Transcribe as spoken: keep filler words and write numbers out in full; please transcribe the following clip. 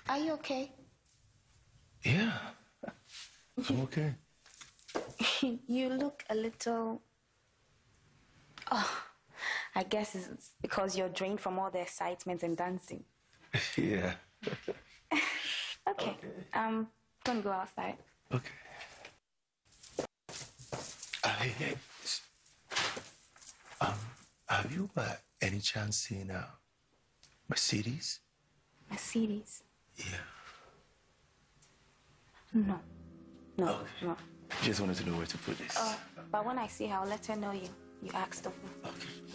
Are you okay? Yeah, I'm okay. You look a little... Oh, I guess it's because you're drained from all the excitement and dancing. Yeah. Okay. okay. Um, I'm gonna go outside. Okay. Uh, hey, hey. Um, have you by any chance seen uh, Mercedes? Mercedes? Yeah. No. No, okay. no. Just wanted to know where to put this. Uh, but when I see her, I'll let her know you, you asked of me. Okay.